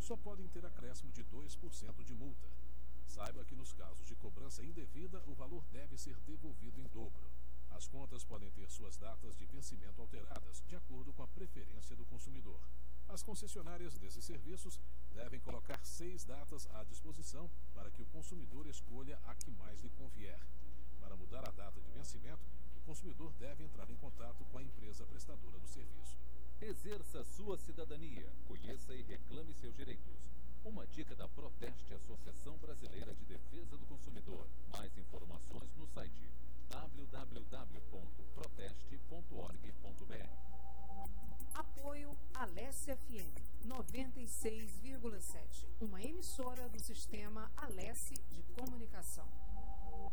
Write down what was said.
só podem ter acréscimo de 2% de multa. Saiba que nos casos de cobrança indevida, o valor deve ser devolvido em dobro. As contas podem ter suas datas de vencimento alteradas, de acordo com a preferência do consumidor. As concessionárias desses serviços devem colocar 6 datas à disposição para que o consumidor escolha a que mais lhe convier. Para mudar a data de vencimento, o consumidor deve entrar em contato com a empresa prestadora do serviço. Exerça sua cidadania, conheça e reclame seus direitos. Uma dica da Proteste, Associação Brasileira de Defesa do Consumidor. Mais informações no site www.proteste.org.br. Apoio Alesse FM 96,7, uma emissora do sistema Alesse de